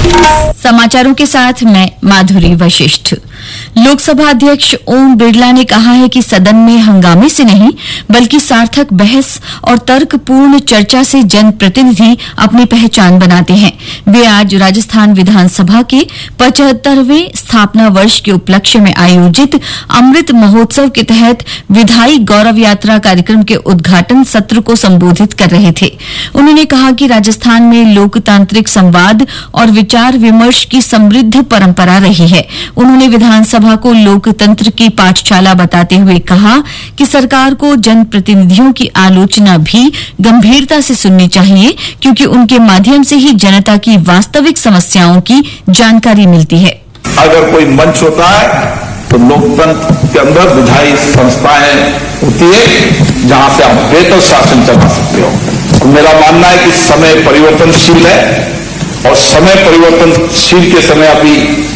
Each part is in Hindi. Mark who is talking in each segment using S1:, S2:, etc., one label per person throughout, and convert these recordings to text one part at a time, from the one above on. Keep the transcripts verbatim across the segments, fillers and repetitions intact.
S1: समाचारों के साथ मैं माधुरी वशिष्ठ। लोकसभा अध्यक्ष ओम बिरला ने कहा है कि सदन में हंगामे से नहीं बल्कि सार्थक बहस और तर्कपूर्ण चर्चा से जनप्रतिनिधि अपनी पहचान बनाते हैं। वे आज राजस्थान विधानसभा के पचहत्तरवें स्थापना वर्ष के उपलक्ष्य में आयोजित अमृत महोत्सव के तहत विधायी गौरव यात्रा कार्यक्रम के उद्घाटन सत्र को संबोधित कर रहे थे। उन्होंने कहा कि राजस्थान में लोकतांत्रिक संवाद और विचार विमर्श की समृद्ध परंपरा रही है। उन्होंने विधानसभा को लोकतंत्र की पाठशाला बताते हुए कहा कि सरकार को जनप्रतिनिधियों की आलोचना भी गंभीरता से सुननी चाहिए, क्योंकि उनके माध्यम से ही जनता की वास्तविक समस्याओं की जानकारी मिलती है।
S2: अगर कोई मंच होता है तो लोकतंत्र के अंदर विधायी संस्थाएं होती है जहां से आप बेहतर शासन चला सकते हो। तो मेरा मानना है कि समय परिवर्तनशील है और समय परिवर्तनशील के समय अभी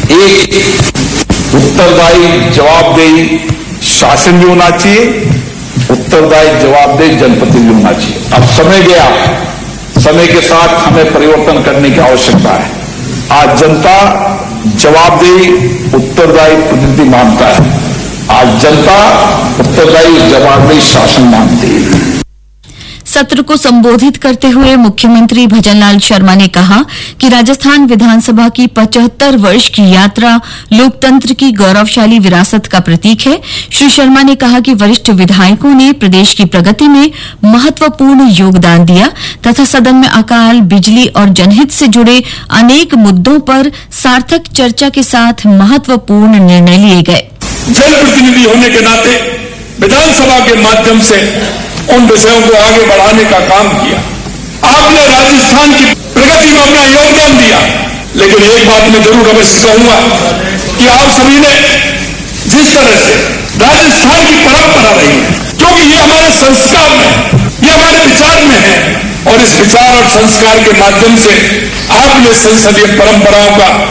S2: एक उत्तरदायी जवाबदेही शासन भी होना चाहिए, उत्तरदायी जवाबदेही जनप्रतिनिधि होना चाहिए। अब समय गया, समय के साथ हमें परिवर्तन करने की आवश्यकता है। आज जनता जवाबदेही उत्तरदायी प्रतिनिधि मानता है, आज जनता उत्तरदायी जवाबदेही शासन मानती है।
S1: सत्र को संबोधित करते हुए मुख्यमंत्री भजनलाल शर्मा ने कहा कि राजस्थान विधानसभा की पचहत्तर वर्ष की यात्रा लोकतंत्र की गौरवशाली विरासत का प्रतीक है। श्री शर्मा ने कहा कि वरिष्ठ विधायकों ने प्रदेश की प्रगति में महत्वपूर्ण योगदान दिया तथा सदन में अकाल, बिजली और जनहित से जुड़े अनेक मुद्दों पर सार्थक चर्चा के साथ महत्वपूर्ण निर्णय लिए गए।
S3: जनप्रतिनिधि होने के नाते विधानसभा के माध्यम से उन विषयों को आगे बढ़ाने का काम किया। आपने राजस्थान की प्रगति में अपना योगदान दिया, लेकिन एक बात मैं जरूर अवश्य कहूंगा कि आप सभी ने जिस तरह से राजस्थान की परंपरा रही है, क्योंकि ये हमारे संस्कार में है, ये हमारे विचार में है, और इस विचार और संस्कार के माध्यम से आपने संसदीय परंपराओं का